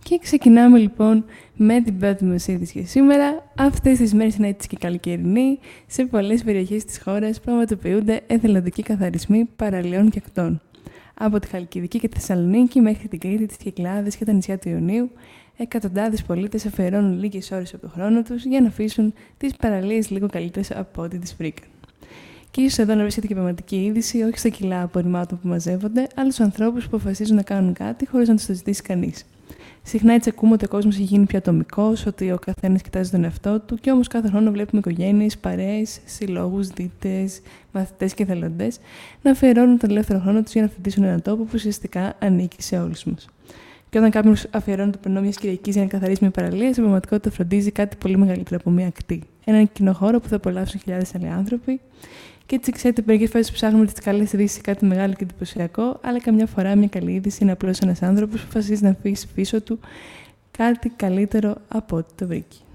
Και ξεκινάμε λοιπόν με την πρώτη μας είδηση για σήμερα. Αυτές τις μέρες είναι έτσι και καλοκαιρινή. Σε πολλές περιοχές της χώρας πραγματοποιούνται εθελοντικοί καθαρισμοί παραλίων και ακτών. Από τη Χαλκιδική και τη Θεσσαλονίκη μέχρι την Κρήτη, τις Κυκλάδες και τα νησιά του Ιωνίου, εκατοντάδες πολίτες αφιερώνουν λίγες ώρες από το χρόνο τους για να αφήσουν τις παραλίες λίγο καλύτερες από ό,τι τις βρήκαν. Και ίσως εδώ να βρίσκεται και πραγματική είδηση, όχι στα κιλά απορριμμάτων που μαζεύονται, αλλά στους ανθρώπους που αποφασίζουν να κάνουν κάτι χωρίς να τους το ζητήσει κανείς. Συχνά έτσι ακούμε ότι ο κόσμος έχει γίνει πιο ατομικός, ότι ο καθένας κοιτάζει τον εαυτό του, και όμως κάθε χρόνο βλέπουμε οικογένειες, παρέες, συλλόγους, δίτες, μαθητές και εθελοντές να αφιερώνουν τον ελεύθερο χρόνο τους για να φροντίσουν έναν τόπο που ουσιαστικά ανήκει σε όλους μας. Και όταν κάποιος αφιερώνει το πρωινό μιας Κυριακής για να καθαρίσει μια παραλία, στην πραγματικότητα φροντίζει κάτι πολύ μεγαλύτερο από μια ακτή. Έναν κοινό χώρο που θα απολαύσουν χιλιάδες άλλοι άνθρωποι. Και έτσι, ξέρετε, μερικές φορές ψάχνουμε τις καλές ειδήσεις, κάτι μεγάλο και εντυπωσιακό, αλλά καμιά φορά μια καλή είδηση είναι απλώς ένας άνθρωπος που αποφασίζει να αφήσει πίσω του κάτι καλύτερο από ό,τι το βρήκε.